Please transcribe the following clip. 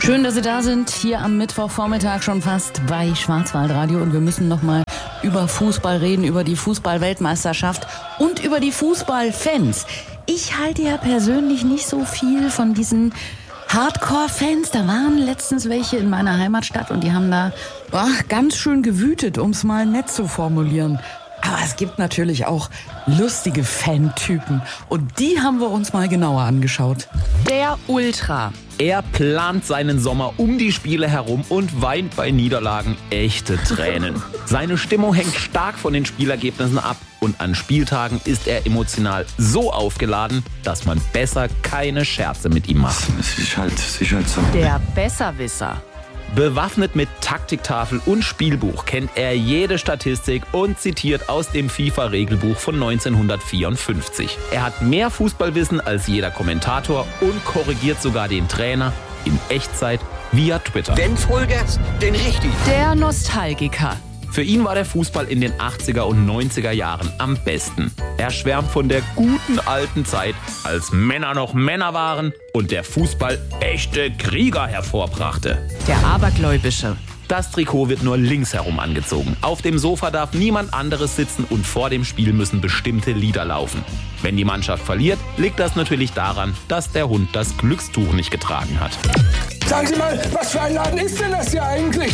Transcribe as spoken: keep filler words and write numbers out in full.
Schön, dass Sie da sind, hier am Mittwochvormittag schon fast bei Schwarzwaldradio. Und wir müssen noch mal über Fußball reden, über die Fußball-Weltmeisterschaft und über die Fußballfans. Ich halte ja persönlich nicht so viel von diesen Hardcore-Fans. Da waren letztens welche in meiner Heimatstadt und die haben da boah, ganz schön gewütet, um es mal nett zu formulieren. Aber es gibt natürlich auch lustige Fantypen und die haben wir uns mal genauer angeschaut. Der Ultra. Er plant seinen Sommer um die Spiele herum und weint bei Niederlagen echte Tränen. Seine Stimmung hängt stark von den Spielergebnissen ab und an Spieltagen ist er emotional so aufgeladen, dass man besser keine Scherze mit ihm macht. Es ist halt, es ist halt so. Der Besserwisser. Bewaffnet mit Taktiktafel und Spielbuch kennt er jede Statistik und zitiert aus dem FIFA-Regelbuch von neunzehnhundertvierundfünfzig. Er hat mehr Fußballwissen als jeder Kommentator und korrigiert sogar den Trainer in Echtzeit via Twitter. Wenn Vollgas, den richtig. Der Nostalgiker. Für ihn war der Fußball in den achtziger und neunziger Jahren am besten. Er schwärmt von der guten alten Zeit, als Männer noch Männer waren und der Fußball echte Krieger hervorbrachte. Der Abergläubische. Das Trikot wird nur links herum angezogen. Auf dem Sofa darf niemand anderes sitzen und vor dem Spiel müssen bestimmte Lieder laufen. Wenn die Mannschaft verliert, liegt das natürlich daran, dass der Hund das Glückstuch nicht getragen hat. Sagen Sie mal, was für ein Laden ist denn das hier eigentlich?